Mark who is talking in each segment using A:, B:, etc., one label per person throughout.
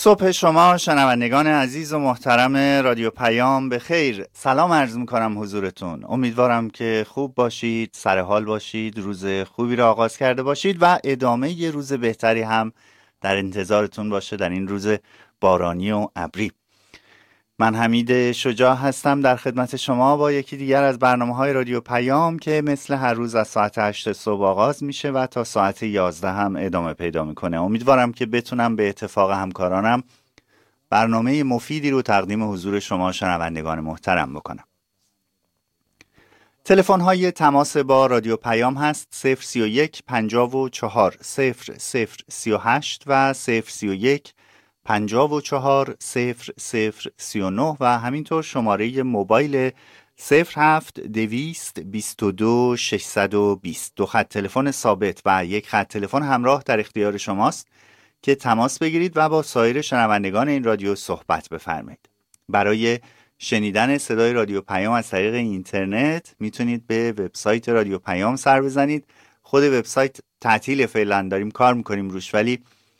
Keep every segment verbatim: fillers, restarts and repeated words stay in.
A: صبح شما شنوندگان عزیز و محترم رادیو پیام به خیر. سلام عرض میکنم حضورتون. امیدوارم که خوب باشید، سر حال باشید، روز خوبی را آغاز کرده باشید و ادامه ی روز بهتری هم در انتظارتون باشه در این روز بارانی و ابری. من حمید شجاع هستم در خدمت شما با یکی دیگر از برنامه‌های رادیو پیام که مثل هر روز از ساعت هشت صبح آغاز میشه و تا ساعت یازده هم ادامه پیدا میکنه. امیدوارم که بتونم به اتفاق همکارانم برنامه مفیدی رو تقدیم حضور شما شنوندگان محترم بکنم. تلفن های تماس با رادیو پیام هست صفر سی و یک پنجاه و چهار صفر صفر سی و هشت و صفر سی و یک پنجاه و چهار صفر صفر سی و نه و همینطور شماره موبایل صفر هفت دویست بیست و دو ششصد و بیست. دو خط تلفن ثابت و یک خط تلفن همراه در اختیار شماست که تماس بگیرید و با سایر شنوندگان این رادیو صحبت بفرمایید. برای شنیدن صدای رادیو پیام از طریق اینترنت میتونید به وبسایت رادیو پیام سر بزنید. خود وبسایت تعطیل فعلا، داریم کار میکنیم روش، ولی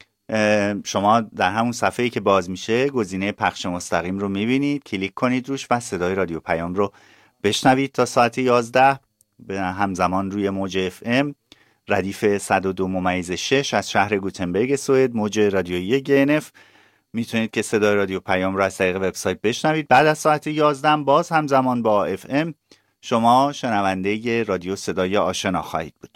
A: شما در همون صفحه‌ای که باز میشه گزینه پخش مستقیم رو میبینید، کلیک کنید روش و صدای رادیو پیام رو بشنوید تا ساعت یازده به همزمان روی موج اف ام ردیف صد و دو ممیز شش از شهر گوتنبرگ سوئد، موج رادیویی گی ان اف. میتونید که صدای رادیو پیام رو از طریق وبسایت بشنوید. بعد از ساعت یازده باز همزمان با اف ام شما شنونده رادیو صدای آشنا خواهید بود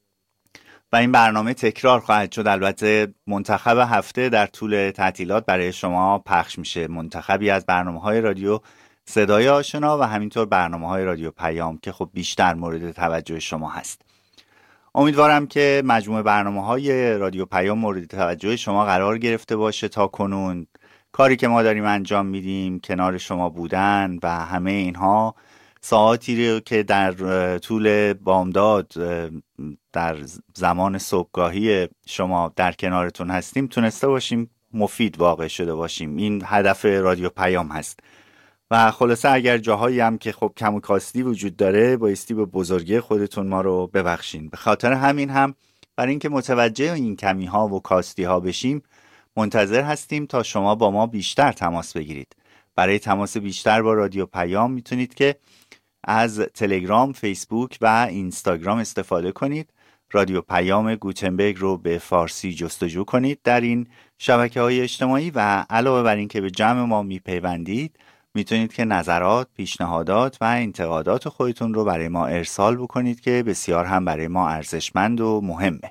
A: و این برنامه تکرار خواهد شد. البته منتخب هفته در طول تعطیلات برای شما پخش میشه، منتخبی از برنامه‌های رادیو صدای آشنا و همینطور برنامه‌های رادیو پیام که خب بیشتر مورد توجه شما هست. امیدوارم که مجموعه برنامه‌های رادیو پیام مورد توجه شما قرار گرفته باشه تا کنون. کاری که ما داریم انجام میدیم، کنار شما بودن و همه اینها ساعاتی رو که در طول بامداد در زمان صبحگاهی شما در کنارتون هستیم تونسته باشیم مفید واقع شده باشیم. این هدف رادیو پیام هست و خلاصه اگر جاهایی هم که خب کم و کاستی وجود داره بایستی به بزرگی خودتون ما رو ببخشین. به خاطر همین هم برای اینکه متوجه این کمی ها و کاستی ها بشیم منتظر هستیم تا شما با ما بیشتر تماس بگیرید. برای تماس بیشتر با رادیو پیام میتونید که از تلگرام، فیسبوک و اینستاگرام استفاده کنید. رادیو پیام گوتنبرگ رو به فارسی جستجو کنید در این شبکه‌های اجتماعی و علاوه بر این که به جمع ما میپیوندید میتونید که نظرات، پیشنهادات و انتقادات خودتون رو برای ما ارسال بکنید که بسیار هم برای ما ارزشمند و مهمه.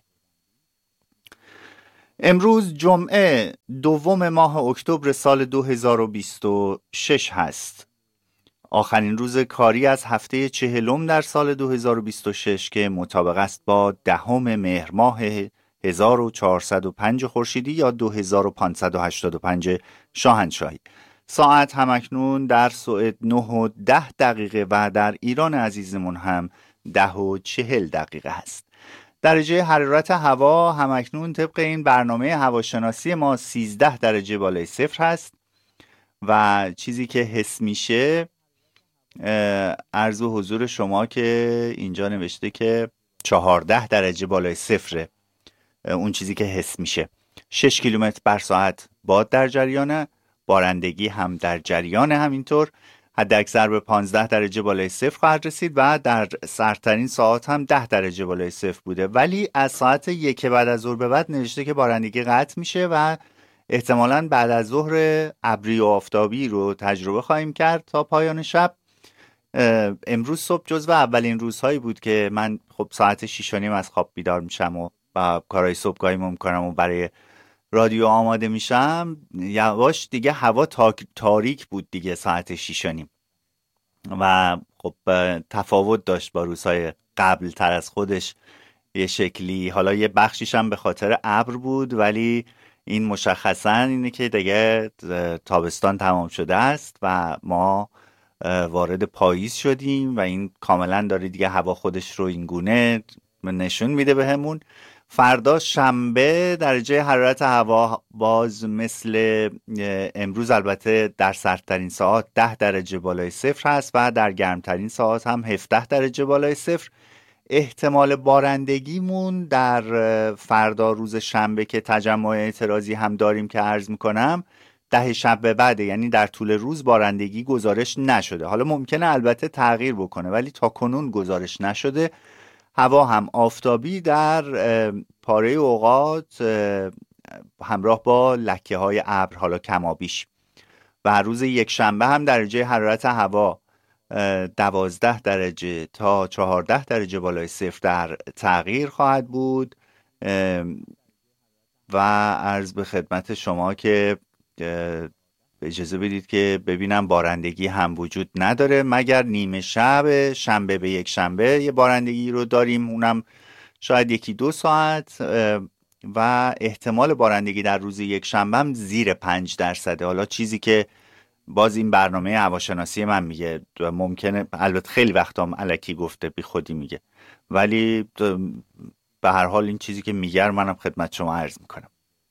A: امروز جمعه دوم ماه اکتبر سال دو هزار و بیست و شش هست، آخرین روز کاری از هفته چهلم در سال دو هزار و بیست و شش که مطابق است با دهم مهر ماه هزار و چهارصد و پنج خورشیدی یا دو هزار و پانصد و هشتاد و پنج شاهنشاهی. ساعت همکنون در سوئد نه و ده دقیقه و در ایران عزیزمون هم ده و چهل دقیقه هست. درجه حرارت هوا همکنون طبق این برنامه هواشناسی ما سیزده درجه بالای صفر هست و چیزی که حس میشه عرض و حضور شما که اینجا نوشته که چهارده درجه بالای صفره. اون چیزی که حس میشه شش کیلومتر بر ساعت باد در جریانه، بارندگی هم در جریان، همینطور حداکثر به پانزده درجه بالای صفر خواهد رسید و در سردترین ساعات هم ده درجه بالای صفر بوده، ولی از ساعت یک بعد از ظهر به بعد نوشته که بارندگی قطع میشه و احتمالاً بعد از ظهر ابری و آفتابی رو تجربه خواهیم کرد تا پایان شب. امروز صبح جزو اولین روزهایی بود که من خب ساعت شیش و نیم از خواب بیدار میشم و, و کارهای صبحگاهی میکنم و برای رادیو آماده میشم. یواش دیگه هوا تاریک بود دیگه ساعت شیش و نیم و خب تفاوت داشت با روزهای قبل تر از خودش یه شکلی. حالا یه بخشیش هم به خاطر ابر بود، ولی این مشخصا اینه که دیگه تابستان تمام شده است و ما وارد پاییز شدیم و این کاملا داره دیگه هوا خودش رو این گونه نشون میده بهمون. فردا شنبه درجه حرارت هوا باز مثل امروز البته در سردترین ساعات ده درجه بالای صفر هست و در گرمترین ساعات هم هفده درجه بالای صفر. احتمال بارندگیمون در فردا روز شنبه که تجمع اعتراضی هم داریم که عرض میکنم ده شب به بعده، یعنی در طول روز بارندگی گزارش نشده. حالا ممکنه البته تغییر بکنه ولی تا کنون گزارش نشده. هوا هم آفتابی در پاره اوقات همراه با لکه های ابر، حالا کمابیش. و روز یک شنبه هم درجه حرارت هوا دوازده درجه تا چهارده درجه بالای صفر در تغییر خواهد بود. و عرض به خدمت شما که اجازه بدید که ببینم بارندگی هم وجود نداره، مگر نیمه شب شنبه به یک شنبه یه بارندگی رو داریم، اونم شاید یکی دو ساعت. و احتمال بارندگی در روز یک شنبه هم زیر پنج درصده. حالا چیزی که باز این برنامه هواشناسی من میگه، ممکنه البته خیلی وقتا هم الکی گفته بی خودی میگه، ولی به هر حال این چیزی که میگه منم خدمت شما عرض میکنم.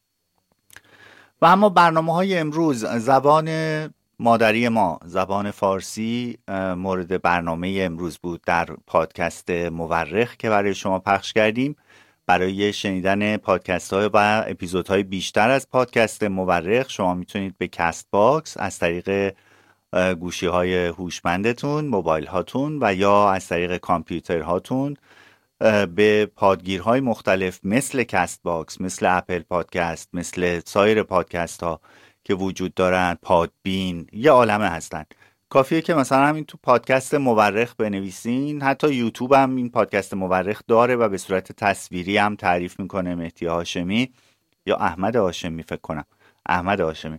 A: و اما برنامه های امروز، زبان مادری ما زبان فارسی مورد برنامه امروز بود در پادکست مورخ که برای شما پخش کردیم. برای شنیدن پادکست های و اپیزودهای بیشتر از پادکست مورخ شما میتونید به کست باکس از طریق گوشی های هوشمندتون، موبایل هاتون و یا از طریق کامپیوتر هاتون به پادگیرهای مختلف مثل کست باکس، مثل اپل پادکست، مثل سایر پادکست ها که وجود دارن، پادبین، یه عالمه هستن. کافیه که مثلا همین تو پادکست مورخ بنویسین. حتی یوتیوب هم این پادکست مورخ داره و به صورت تصویری هم تعریف میکنه مهدی هاشمی یا احمد هاشمی، فکر کنم احمد هاشمی،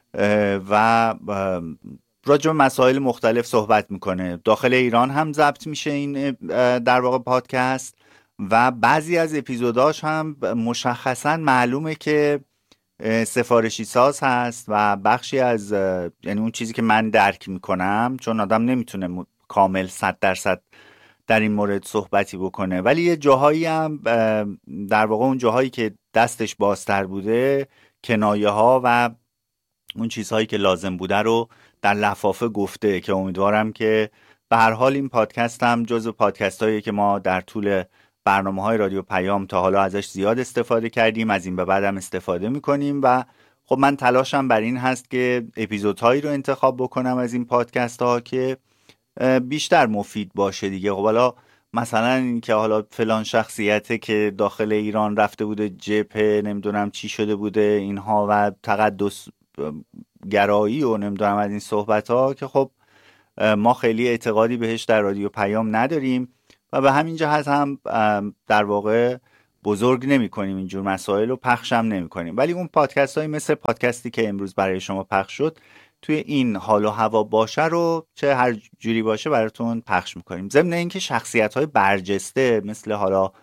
A: و راجع به مسائل مختلف صحبت میکنه. داخل ایران هم ضبط میشه این در واقع پادکست و بعضی از اپیزوداش هم مشخصا معلومه که سفارشی ساز هست و بخشی از، یعنی اون چیزی که من درک میکنم، چون آدم نمیتونه کامل صد درصد در این مورد صحبتی بکنه، ولی یه جاهایی هم در واقع اون جاهایی که دستش بازتر بوده، کنایه ها و اون چیزهایی که لازم بوده رو در لفافه گفته، که امیدوارم که به هر حال این پادکست هم جزو پادکست هایی که ما در طول برنامه های رادیو پیام تا حالا ازش زیاد استفاده کردیم، از این به بعد هم استفاده میکنیم. و خب من تلاشم بر این هست که اپیزودهایی رو انتخاب بکنم از این پادکست ها که بیشتر مفید باشه دیگه. خب حالا مثلا این که حالا فلان شخصیته که داخل ایران رفته بوده جبهه، نمیدونم چی شده بوده اینها و تقدس گرایی و نمیدونم از این صحبت ها، که خب ما خیلی اعتقادی بهش در رادیو پیام نداریم و به همین جهت هم در واقع بزرگ نمی کنیم اینجور مسائل رو، پخش هم نمی کنیم. ولی اون پادکست هایی مثل پادکستی که امروز برای شما پخش شد توی این حال و هوا باشه رو چه هر جوری باشه براتون پخش میکنیم. ضمن اینکه شخصیت های برجسته مثل حالا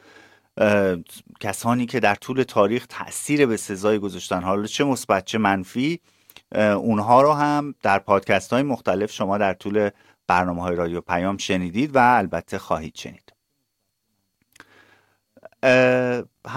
A: کسانی که در طول تاریخ تأثیر به سزای گذاشتن، حالا چه مثبت چه منفی، اونها رو هم در پادکست های مختلف شما در طول برنامه های رادیو پیام شنیدید و البته خواهید شنید.